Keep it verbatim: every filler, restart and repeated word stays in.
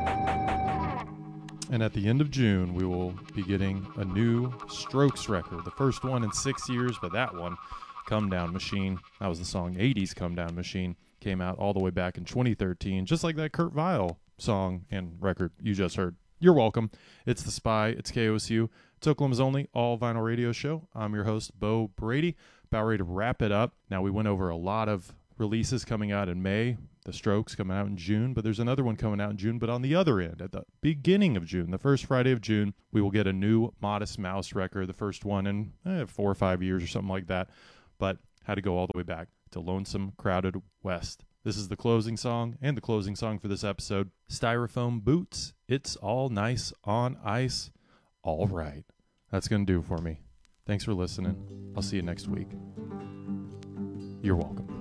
And at the end of June, we will be getting a new Strokes record. The first one in six years, but that one, Come Down Machine, that was the song eighties Come Down Machine, came out all the way back in twenty thirteen, just like that Kurt Vile song and record you just heard. You're welcome. It's The Spy. It's K O S U. It's Oklahoma's only all-vinyl radio show. I'm your host, Bo Brady. About ready to wrap it up. Now, we went over a lot of releases coming out in May. The Strokes coming out in June, but there's another one coming out in June. But on the other end, at the beginning of June, the first Friday of June, we will get a new Modest Mouse record, the first one in eh, four or five years or something like that. But had to go all the way back to Lonesome Crowded West. This is the closing song and the closing song for this episode. Styrofoam Boots, It's All Nice on Ice. All right. That's going to do it for me. Thanks for listening. I'll see you next week. You're welcome.